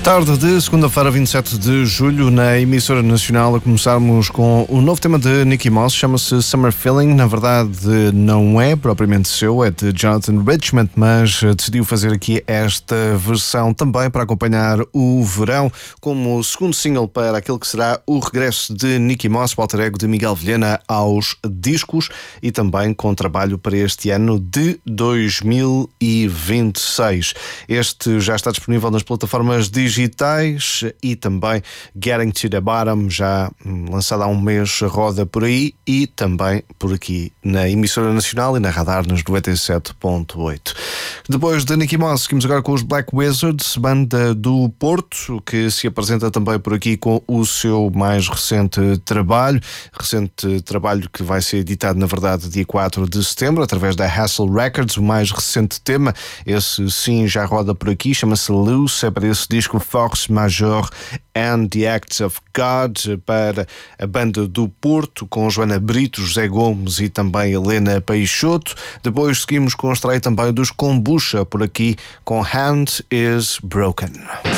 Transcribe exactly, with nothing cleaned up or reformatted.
Tarde de segunda-feira, vinte e sete de julho, na emissora nacional, a começarmos com o novo tema de Nicky Moss, chama-se Summer Feeling. Na verdade, não é propriamente seu, é de Jonathan Richman, mas decidiu fazer aqui esta versão também para acompanhar o verão, como segundo single para aquele que será o regresso de Nicky Moss, o alter ego de Miguel Vilhena, aos discos, e também com trabalho para este ano de dois mil e vinte e seis. Este já está disponível nas plataformas digitais e também Getting to the Bottom, já lançado há um mês, roda por aí e também por aqui na emissora nacional e na Radar nos noventa e sete ponto oito. Depois de Nicky Moss, seguimos agora com os Black Wizards, banda do Porto, que se apresenta também por aqui com o seu mais recente trabalho, recente trabalho que vai ser editado na verdade dia quatro de setembro através da Hassle Records. O mais recente tema, esse sim já roda por aqui, chama-se Loose, é para esse disco Force Majeure and the Acts of God, para a banda do Porto, com Joana Brito, José Gomes e também Helena Peixoto. Depois seguimos com o estreia também dos Kombucha por aqui com Hand is Broken.